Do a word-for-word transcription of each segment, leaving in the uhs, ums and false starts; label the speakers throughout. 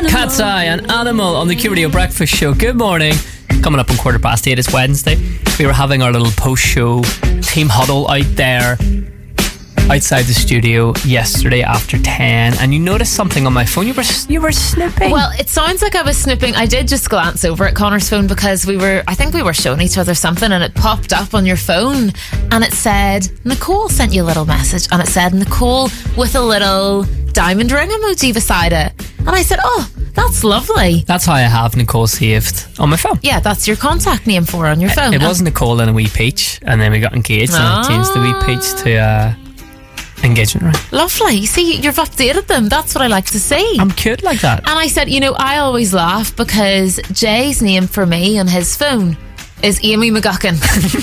Speaker 1: Cat's Eye and Animal on the Q Radio Breakfast Show. Good morning. Coming up on quarter past eight, it's Wednesday. We were having our little post-show team huddle out there outside the studio yesterday after ten, and you noticed something on my phone. You were you were snooping.
Speaker 2: Well, it sounds like I was snooping. I did just glance over at Connor's phone because we were, I think we were showing each other something, and it popped up on your phone, and it said Nicole sent you a little message, and it said Nicole with a little diamond ring emoji beside it, and I said, oh, that's lovely.
Speaker 1: That's how I have Nicole saved on my phone.
Speaker 2: Yeah, that's your contact name for her on your phone.
Speaker 1: It, it was Nicole and a wee peach, and then we got engaged, and I changed the wee peach to uh, engagement ring.
Speaker 2: Lovely. See, you've updated them. That's what I like to see.
Speaker 1: I'm cute like that.
Speaker 2: And I said, you know, I always laugh because Jay's name for me on his phone is Amy McGuckin.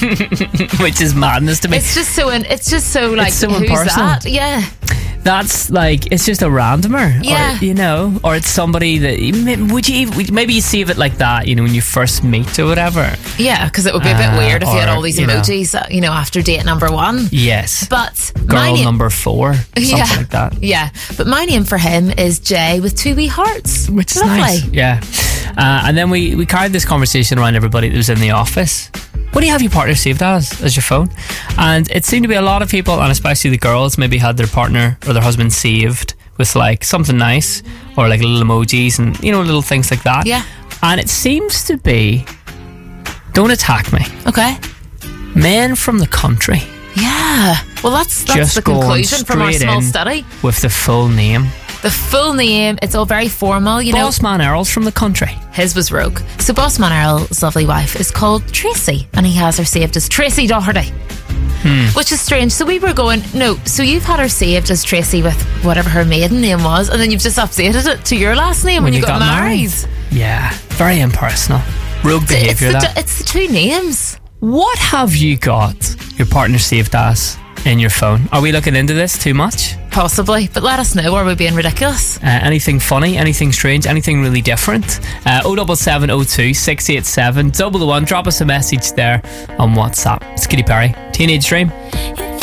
Speaker 1: Which is madness to me.
Speaker 2: It's just so in, it's just so like,
Speaker 1: it's so
Speaker 2: who's
Speaker 1: impersonal.
Speaker 2: that? Yeah.
Speaker 1: That's like, it's just a randomer.
Speaker 2: Yeah.
Speaker 1: Or, you know, or it's somebody that, would you even, maybe you save it like that, you know, when you first meet or whatever.
Speaker 2: Yeah, because it would be a bit
Speaker 1: uh,
Speaker 2: weird if you had
Speaker 1: or,
Speaker 2: all these
Speaker 1: you know.
Speaker 2: emojis, uh, you know, after date number one.
Speaker 1: Yes.
Speaker 2: But
Speaker 1: Girl
Speaker 2: my name,
Speaker 1: number four, something
Speaker 2: yeah,
Speaker 1: like that.
Speaker 2: Yeah, but my name for him is Jay with two wee hearts.
Speaker 1: Which is
Speaker 2: Lovely.
Speaker 1: nice. Yeah. Uh, and then we, we carried this conversation around everybody that was in the office. What do you have your partner saved as, as your phone? And it seemed to be a lot of people, and especially the girls, maybe had their partner or their husband saved with like something nice, or like little emojis and, you know, little things like that.
Speaker 2: Yeah.
Speaker 1: And it seems to be, don't attack me,
Speaker 2: Okay.
Speaker 1: men from the country.
Speaker 2: Yeah. Well, that's that's
Speaker 1: Just
Speaker 2: the
Speaker 1: going
Speaker 2: conclusion from our
Speaker 1: straight
Speaker 2: small
Speaker 1: in
Speaker 2: study.
Speaker 1: with the full name.
Speaker 2: The full name, it's all very formal, you know.
Speaker 1: Bossman Earl's from the country.
Speaker 2: His was Rogue. So Bossman Earl's lovely wife is called Tracy, and he has her saved as Tracy Doherty. Hmm. Which is strange. So we were going, no, so you've had her saved as Tracy with whatever her maiden name was, and then you've just updated it to your last name when, when you, got, got married. married.
Speaker 1: Yeah, very impersonal. Rogue
Speaker 2: it's,
Speaker 1: behaviour,
Speaker 2: it's the,
Speaker 1: that.
Speaker 2: It's the two names.
Speaker 1: What have you got your partner saved as in your phone? Are we looking into this too much?
Speaker 2: Possibly, but let us know. Are we being ridiculous?
Speaker 1: Uh, anything funny, anything strange, anything really different? Uh, oh seven seven oh two six eight seven double one. Drop us a message there on WhatsApp. It's Katy Perry, Teenage Dream.